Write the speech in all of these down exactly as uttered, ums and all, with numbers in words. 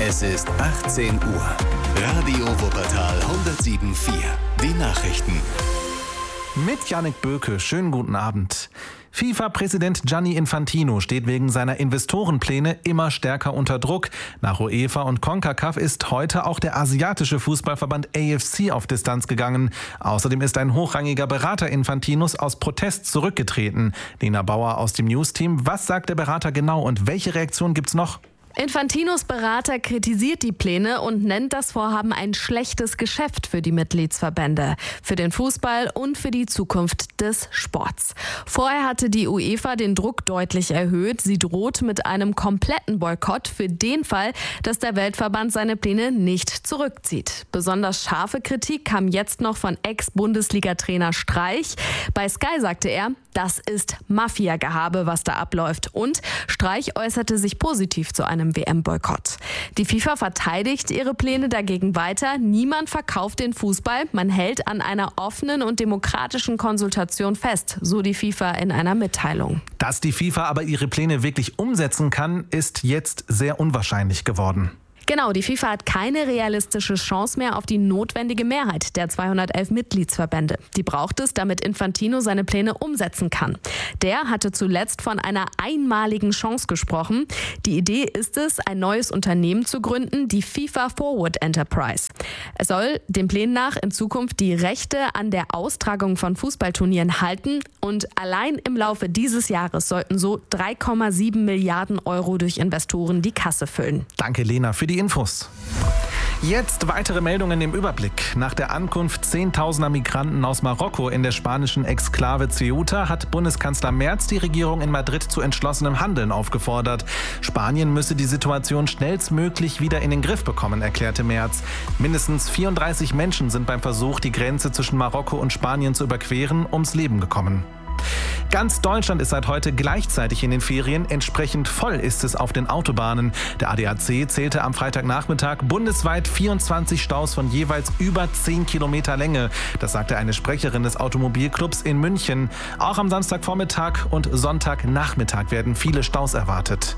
Es ist achtzehn Uhr. Radio Wuppertal hundertsieben Komma vier. Die Nachrichten. Mit Jannik Böke. Schönen guten Abend. FIFA-Präsident Gianni Infantino steht wegen seiner Investorenpläne immer stärker unter Druck. Nach UEFA und CONCACAF ist heute auch der asiatische Fußballverband A F C auf Distanz gegangen. Außerdem ist ein hochrangiger Berater Infantinos aus Protest zurückgetreten. Lena Bauer aus dem News-Team. Was sagt der Berater genau und welche Reaktion gibt's noch? Infantinos Berater kritisiert die Pläne und nennt das Vorhaben ein schlechtes Geschäft für die Mitgliedsverbände, für den Fußball und für die Zukunft des Sports. Vorher hatte die UEFA den Druck deutlich erhöht. Sie droht mit einem kompletten Boykott für den Fall, dass der Weltverband seine Pläne nicht zurückzieht. Besonders scharfe Kritik kam jetzt noch von Ex-Bundesliga-Trainer Streich. Bei Sky sagte er, das ist Mafia-Gehabe, was da abläuft. Und Streich äußerte sich positiv zu einem W M-Boykott. Die FIFA verteidigt ihre Pläne dagegen weiter. Niemand verkauft den Fußball. Man hält an einer offenen und demokratischen Konsultation fest, so die FIFA in einer Mitteilung. Dass die FIFA aber ihre Pläne wirklich umsetzen kann, ist jetzt sehr unwahrscheinlich geworden. Genau, die FIFA hat keine realistische Chance mehr auf die notwendige Mehrheit der zweihundertelf Mitgliedsverbände. Die braucht es, damit Infantino seine Pläne umsetzen kann. Der hatte zuletzt von einer einmaligen Chance gesprochen. Die Idee ist es, ein neues Unternehmen zu gründen, die FIFA Forward Enterprise. Es soll den Plänen nach in Zukunft die Rechte an der Austragung von Fußballturnieren halten und allein im Laufe dieses Jahres sollten so drei Komma sieben Milliarden Euro durch Investoren die Kasse füllen. Danke, Lena, für die Infos. Jetzt weitere Meldungen im Überblick. Nach der Ankunft zehntausender Migranten aus Marokko in der spanischen Exklave Ceuta hat Bundeskanzler Merz die Regierung in Madrid zu entschlossenem Handeln aufgefordert. Spanien müsse die Situation schnellstmöglich wieder in den Griff bekommen, erklärte Merz. Mindestens vierunddreißig Menschen sind beim Versuch, die Grenze zwischen Marokko und Spanien zu überqueren, ums Leben gekommen. Ganz Deutschland ist seit heute gleichzeitig in den Ferien. Entsprechend voll ist es auf den Autobahnen. Der A D A C zählte am Freitagnachmittag bundesweit vierundzwanzig Staus von jeweils über zehn Kilometer Länge. Das sagte eine Sprecherin des Automobilclubs in München. Auch am Samstagvormittag und Sonntagnachmittag werden viele Staus erwartet.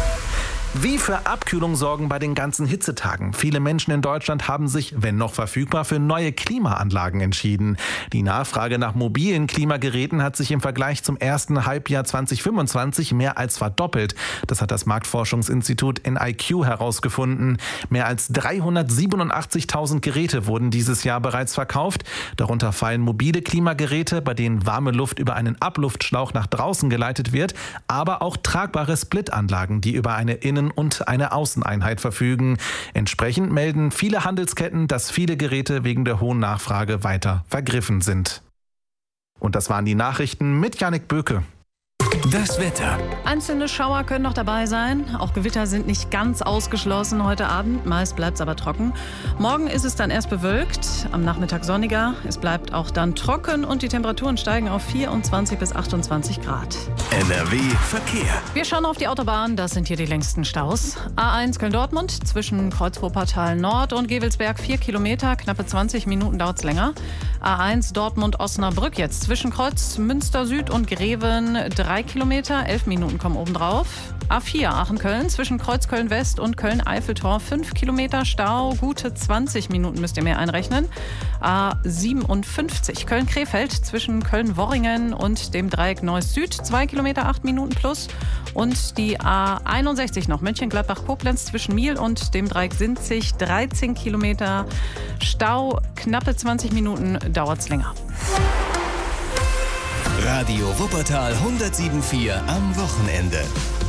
Wie für Abkühlung sorgen bei den ganzen Hitzetagen. Viele Menschen in Deutschland haben sich, wenn noch verfügbar, für neue Klimaanlagen entschieden. Die Nachfrage nach mobilen Klimageräten hat sich im Vergleich zum ersten Halbjahr zweitausendfünfundzwanzig mehr als verdoppelt. Das hat das Marktforschungsinstitut N I Q herausgefunden. Mehr als dreihundertsiebenundachtzigtausend Geräte wurden dieses Jahr bereits verkauft. Darunter fallen mobile Klimageräte, bei denen warme Luft über einen Abluftschlauch nach draußen geleitet wird, aber auch tragbare Splitanlagen, die über eine Innen- und eine Außeneinheit verfügen. Entsprechend melden viele Handelsketten, dass viele Geräte wegen der hohen Nachfrage weiter vergriffen sind. Und das waren die Nachrichten mit Jannik Böke. Das Wetter. Einzelne Schauer können noch dabei sein. Auch Gewitter sind nicht ganz ausgeschlossen heute Abend. Meist bleibt es aber trocken. Morgen ist es dann erst bewölkt, am Nachmittag sonniger. Es bleibt auch dann trocken und die Temperaturen steigen auf vierundzwanzig bis achtundzwanzig Grad. N R W Verkehr. Wir schauen auf die Autobahn. Das sind hier die längsten Staus. A eins Köln-Dortmund zwischen Kreuzwuppertal Nord und Gewelsberg vier Kilometer. Knappe zwanzig Minuten dauert es länger. A eins Dortmund-Osnabrück jetzt zwischen Kreuz Münster Süd und Greven drei Kilometer, elf Minuten kommen obendrauf. A vier Aachen-Köln zwischen Kreuz Köln-West und Köln-Eiffeltor fünf Kilometer Stau, gute zwanzig Minuten müsst ihr mehr einrechnen. A siebenundfünfzig Köln-Krefeld zwischen Köln-Worringen und dem Dreieck Neuss Süd zwei Kilometer, acht Minuten plus. Und die A einundsechzig noch Mönchengladbach-Koblenz zwischen Miel und dem Dreieck Sinzig dreizehn Kilometer Stau, knappe zwanzig Minuten dauert's länger. Radio Wuppertal hundertsieben Komma vier am Wochenende.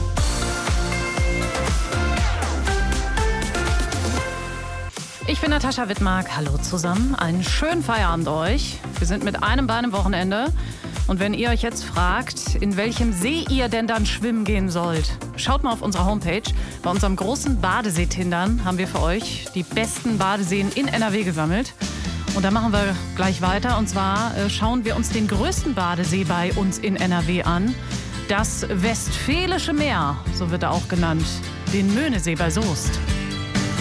Ich bin Natascha Wittmark. Hallo zusammen. Einen schönen Feierabend euch. Wir sind mit einem Bein im Wochenende. Und wenn ihr euch jetzt fragt, in welchem See ihr denn dann schwimmen gehen sollt, schaut mal auf unserer Homepage. Bei unserem großen Badesee-Tindern haben wir für euch die besten Badeseen in N R W gesammelt. Und da machen wir gleich weiter. Und zwar äh, schauen wir uns den größten Badesee bei uns in N R W an. Das Westfälische Meer, so wird er auch genannt. Den Möhnesee bei Soest.